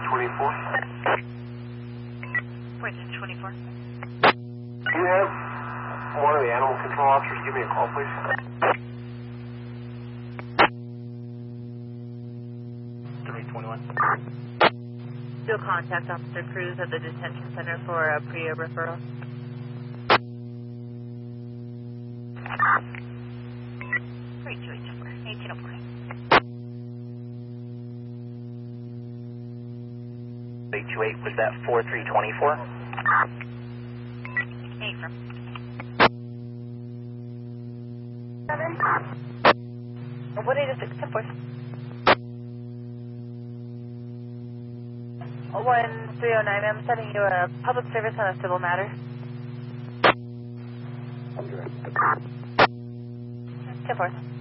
24. 24. Do you have one of the animal control officers give me a call, please? Do a contact Officer Cruz at the detention center for a PREA referral. Was that 4324? Affirm. 7. What is it? 10 4. 1309, I'm sending you a public service on a civil matter. 10 4.